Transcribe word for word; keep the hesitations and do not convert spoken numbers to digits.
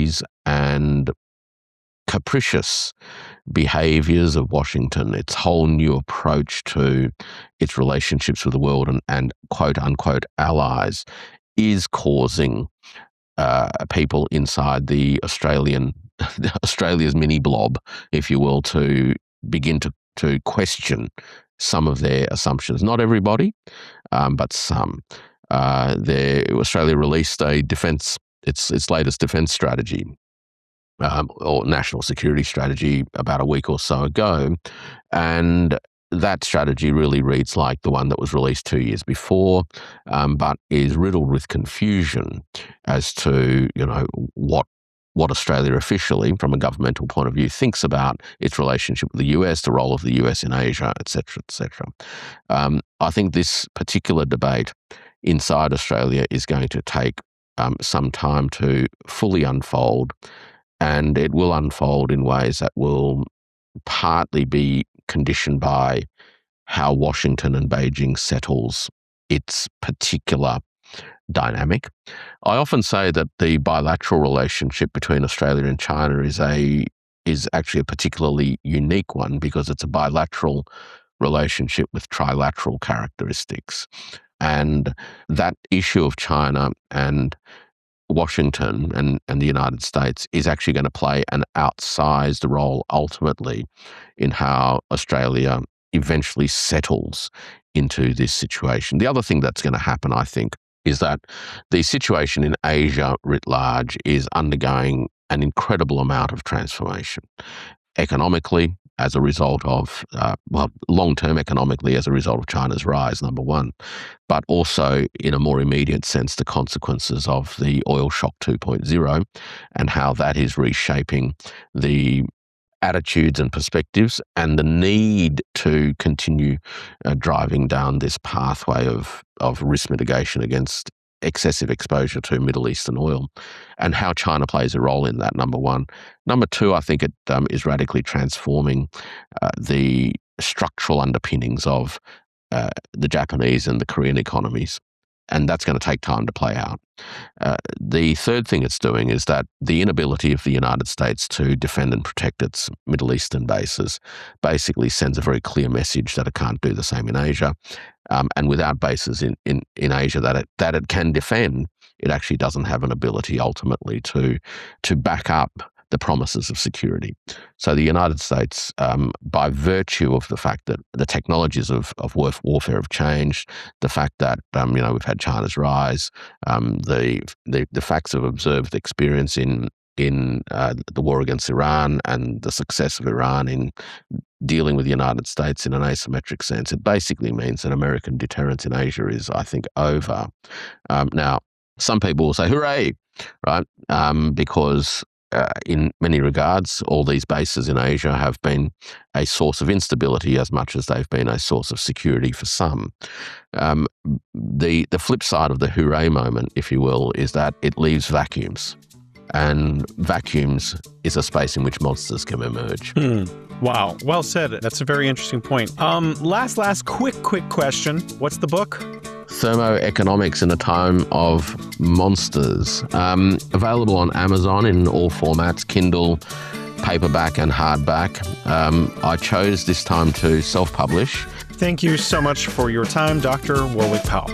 policies and capricious behaviours of Washington, its whole new approach to its relationships with the world and, and quote-unquote allies, is causing uh, people inside the Australian, Australia's mini blob, if you will, to begin to, to question some of their assumptions. Not everybody, um, but some. Uh, Australia released a defence, its its latest defence strategy, um, or national security strategy, about a week or so ago, and that strategy really reads like the one that was released two years before, um, but is riddled with confusion as to, you know, what what Australia officially, from a governmental point of view, thinks about its relationship with the U S, the role of the U S in Asia, et cetera, et cetera. Um, I think this particular debate inside Australia is going to take um, some time to fully unfold, and it will unfold in ways that will partly be conditioned by how Washington and Beijing settles its particular dynamic. I often say that the bilateral relationship between Australia and China is a is actually a particularly unique one, because it's a bilateral relationship with trilateral characteristics. And that issue of China and Washington and, and the United States is actually going to play an outsized role ultimately in how Australia eventually settles into this situation. The other thing that's going to happen, I think, is that the situation in Asia writ large is undergoing an incredible amount of transformation. Economically, as a result of, uh, well, long-term economically as a result of China's rise, number one, but also in a more immediate sense, the consequences of the oil shock two point oh and how that is reshaping the attitudes and perspectives and the need to continue uh, driving down this pathway of, of risk mitigation against excessive exposure to Middle Eastern oil, and how China plays a role in that, number one. Number two, I think it um, is radically transforming uh, the structural underpinnings of uh, the Japanese and the Korean economies, and that's going to take time to play out. Uh, the third thing it's doing is that the inability of the United States to defend and protect its Middle Eastern bases basically sends a very clear message that it can't do the same in Asia. Um, and without bases in, in, in Asia that it, that it can defend, it actually doesn't have an ability ultimately to, to back up the promises of security. So the United States, um, by virtue of the fact that the technologies of, of warfare have changed, the fact that um, you know we've had China's rise, um, the, the the facts of observed experience in in uh, the war against Iran and the success of Iran in dealing with the United States in an asymmetric sense, it basically means that American deterrence in Asia is, I think, over. Um, now, some people will say, hooray, right? Um, because uh, in many regards, all these bases in Asia have been a source of instability as much as they've been a source of security for some. Um, the, the flip side of the hooray moment, if you will, is that it leaves vacuums. And vacuums is a space in which monsters can emerge. Hmm. Wow. Well said. That's a very interesting point. Um, last, last quick, quick question. What's the book? Thermoeconomics in a Time of Monsters. Um, available on Amazon in all formats, Kindle, paperback and hardback. Um, I chose this time to self-publish. Thank you so much for your time, Doctor Warwick Powell.